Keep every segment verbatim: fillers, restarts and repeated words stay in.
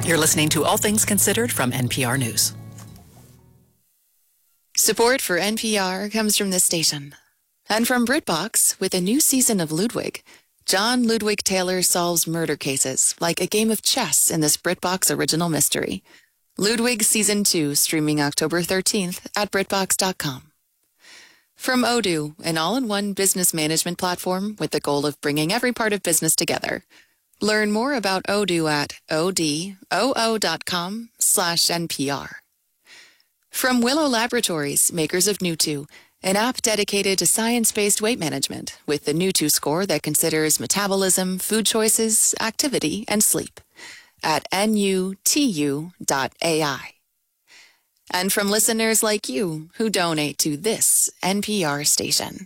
You're listening to All Things Considered from N P R News. Support for N P R comes from this station. And from BritBox, with a new season of Ludwig, John Ludwig Taylor solves murder cases like a game of chess in this BritBox original mystery. Ludwig Season two, streaming October thirteenth at BritBox dot com. From Odoo, an all-in-one business management platform with the goal of bringing every part of business together. Learn more about Odoo at odoo.com slash NPR. From Willow Laboratories, makers of Nutu, an app dedicated to science-based weight management with the Nutu score that considers metabolism, food choices, activity, and sleep at N U T U dot A I. And from listeners like you who donate to this N P R station.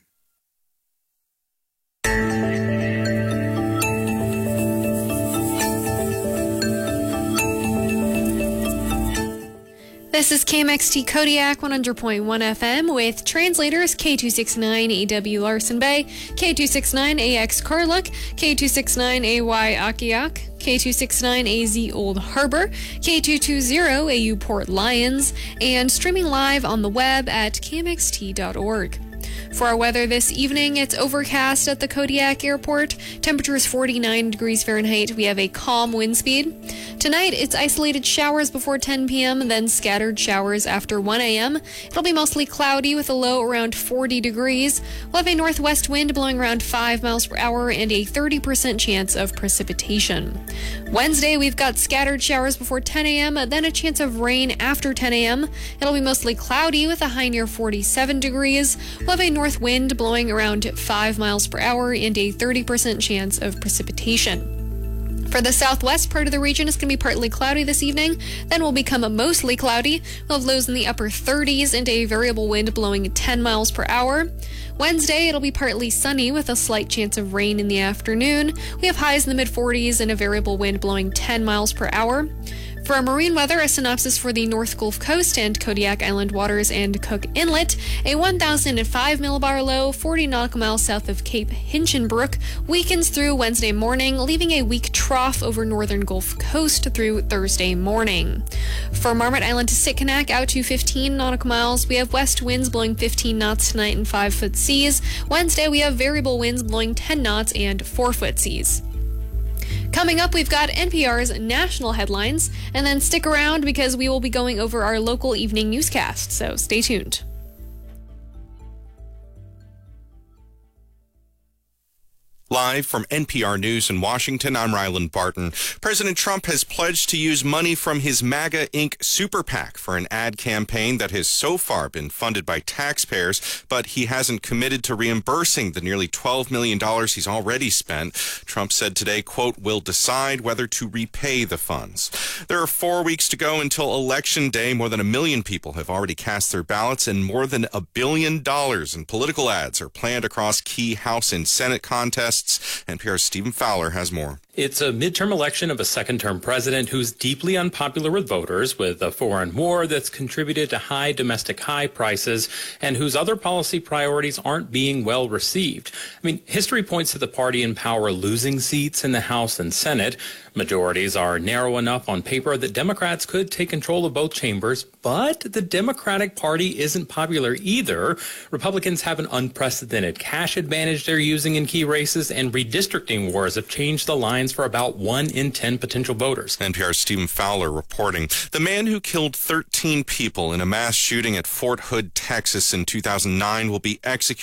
This is K M X T Kodiak one hundred point one F M with translators K two sixty-nine A W Larson Bay, K two sixty-nine A X Karluk, K two sixty-nine A Y Akiak, K two sixty-nine A Z Old Harbor, K two twenty A U Port Lions, and streaming live on the web at K M X T dot org. For our weather this evening, it's overcast at the Kodiak Airport. Temperature is forty-nine degrees Fahrenheit. We have a calm wind speed. Tonight, it's isolated showers before ten p.m., then scattered showers after one a.m. It'll be mostly cloudy with a low around forty degrees. We'll have a northwest wind blowing around five miles per hour and a thirty percent chance of precipitation. Wednesday, we've got scattered showers before ten a.m., then a chance of rain after ten a.m. It'll be mostly cloudy with a high near forty-seven degrees. We'll have a north wind blowing around five miles per hour and a thirty percent chance of precipitation. For the southwest part of the region, it's going to be partly cloudy this evening, then will become mostly cloudy. We'll have lows in the upper thirties and a variable wind blowing ten miles per hour. Wednesday, it'll be partly sunny with a slight chance of rain in the afternoon. We have highs in the mid forties and a variable wind blowing ten miles per hour. For our marine weather, a synopsis for the North Gulf Coast and Kodiak Island waters and Cook Inlet. A one thousand five millibar low, forty nautical miles south of Cape Hinchinbrook, weakens through Wednesday morning, leaving a weak trough over northern Gulf Coast through Thursday morning. For Marmot Island to Sitkinak, out to fifteen nautical miles, we have west winds blowing fifteen knots tonight and five foot seas. Wednesday, we have variable winds blowing ten knots and four foot seas. Coming up, we've got N P R's national headlines, and then stick around because we will be going over our local evening newscast, so stay tuned. Live from N P R News in Washington, I'm Ryland Barton. President Trump has pledged to use money from his MAGA Incorporated super PAC for an ad campaign that has so far been funded by taxpayers, but he hasn't committed to reimbursing the nearly twelve million dollars he's already spent. Trump said today, quote, "We'll decide whether to repay the funds." There are four weeks to go until Election Day. More than a million people have already cast their ballots, and more than a billion dollars in political ads are planned across key House and Senate contests. N P R's Stephen Fowler has more. It's a midterm election of a second-term president who's deeply unpopular with voters, with a foreign war that's contributed to high domestic high prices, and whose other policy priorities aren't being well received. I mean, history points to the party in power losing seats in the House and Senate. Majorities are narrow enough on paper that Democrats could take control of both chambers, but the Democratic Party isn't popular either. Republicans have an unprecedented cash advantage they're using in key races, and redistricting wars have changed the lines for about one in ten potential voters. N P R's Stephen Fowler reporting. The man who killed thirteen people in a mass shooting at Fort Hood, Texas in two thousand nine will be executed